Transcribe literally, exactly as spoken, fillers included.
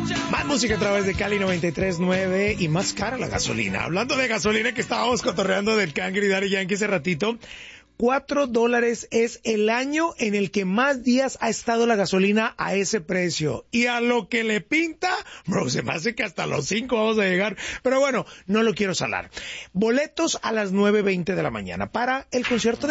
Más música a través de Cali noventa y tres punto nueve y más cara la gasolina. Hablando de gasolina, que estábamos cotorreando del Cangri y Daddy Yankee hace ratito, cuatro dólares es el año en el que más días ha estado la gasolina a ese precio. Y a lo que le pinta, bro, se me hace que hasta los cinco vamos a llegar. Pero bueno, no lo quiero salar. Boletos a las nueve veinte de la mañana para el concierto de